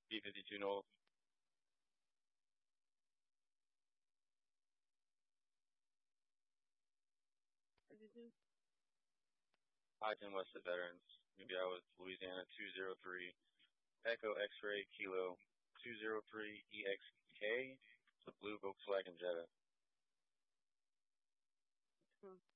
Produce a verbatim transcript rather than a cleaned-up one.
B fifty-two North. I ten West of Veterans. Maybe I was Louisiana two zero three Echo X-ray Kilo two zero three E X K. It's a blue Volkswagen Jetta.